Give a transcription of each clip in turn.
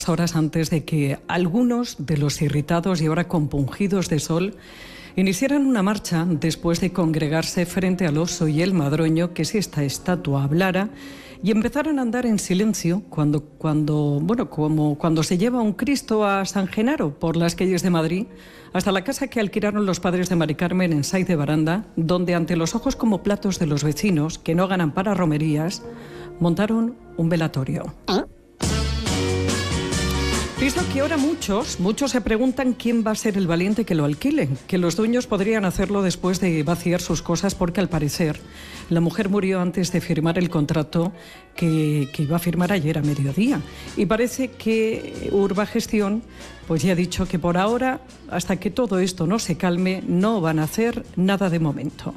Horas antes de que algunos de los irritados y ahora compungidos de sol iniciaran una marcha después de congregarse frente al oso y el madroño, que si esta estatua hablara, y empezaran a andar en silencio como cuando se lleva un Cristo a San Genaro por las calles de Madrid, hasta la casa que alquilaron los padres de Mari Carmen en Saiz de Baranda, donde ante los ojos como platos de los vecinos, que no ganan para romerías, montaron un velatorio. Visto que ahora muchos se preguntan quién va a ser el valiente que lo alquile, que los dueños podrían hacerlo después de vaciar sus cosas, porque al parecer la mujer murió antes de firmar el contrato que iba a firmar ayer a mediodía. Y parece que Urbagestión pues ya ha dicho que por ahora, hasta que todo esto no se calme, no van a hacer nada de momento.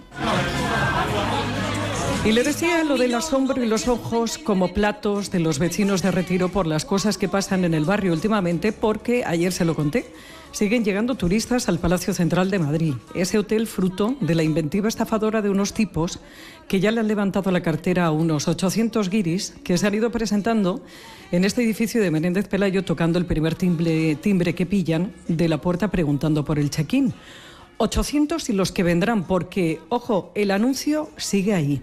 Y le decía lo del asombro y los ojos como platos de los vecinos de Retiro por las cosas que pasan en el barrio últimamente, porque ayer se lo conté. Siguen llegando turistas al Palacio Central de Madrid, ese hotel fruto de la inventiva estafadora de unos tipos que ya le han levantado la cartera a unos 800 guiris que se han ido presentando en este edificio de Menéndez Pelayo, tocando el primer timbre que pillan de la puerta preguntando por el check-in. 800 y los que vendrán, porque, ojo, el anuncio sigue ahí.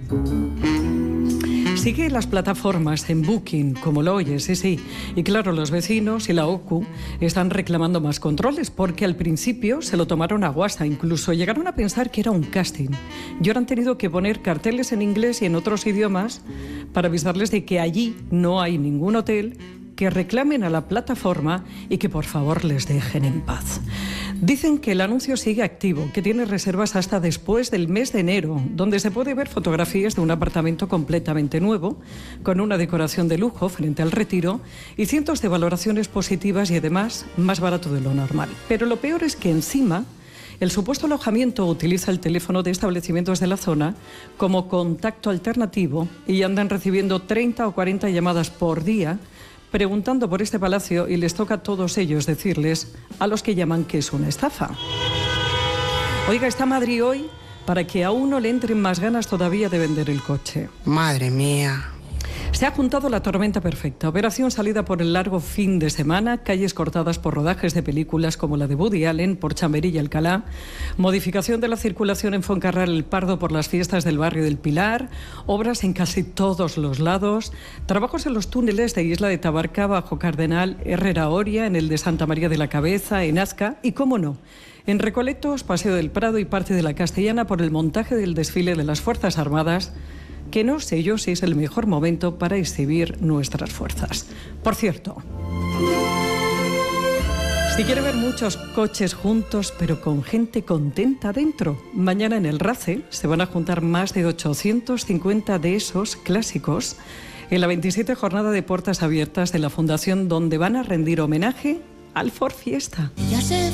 Sigue en las plataformas, en Booking, como lo oyes, sí. Y claro, los vecinos y la OCU están reclamando más controles, porque al principio se lo tomaron a guasa, incluso llegaron a pensar que era un casting. Y ahora han tenido que poner carteles en inglés y en otros idiomas para avisarles de que allí no hay ningún hotel, que reclamen a la plataforma y que por favor les dejen en paz. Dicen que el anuncio sigue activo, que tiene reservas hasta después del mes de enero, donde se puede ver fotografías de un apartamento completamente nuevo, con una decoración de lujo frente al Retiro y cientos de valoraciones positivas y además más barato de lo normal. Pero lo peor es que encima el supuesto alojamiento utiliza el teléfono de establecimientos de la zona como contacto alternativo y andan recibiendo 30 o 40 llamadas por día preguntando por este palacio, y les toca a todos ellos decirles a los que llaman que es una estafa. Oiga, está Madrid hoy para que a uno le entren más ganas todavía de vender el coche. Madre mía. Se ha juntado la tormenta perfecta. Operación salida por el largo fin de semana, calles cortadas por rodajes de películas como la de Woody Allen por Chamberí y Alcalá, modificación de la circulación en Fuencarral el Pardo por las fiestas del barrio del Pilar, obras en casi todos los lados, trabajos en los túneles de Isla de Tabarca, Bajo Cardenal, Herrera Oria, en el de Santa María de la Cabeza, en Azca y, cómo no, en Recoletos, Paseo del Prado y parte de la Castellana por el montaje del desfile de las Fuerzas Armadas, que no sé yo si es el mejor momento para exhibir nuestras fuerzas. Por cierto, si quiere ver muchos coches juntos, pero con gente contenta dentro, mañana en el RACE se van a juntar más de 850 de esos clásicos en la 27 jornada de puertas abiertas de la Fundación, donde van a rendir homenaje al Ford Fiesta.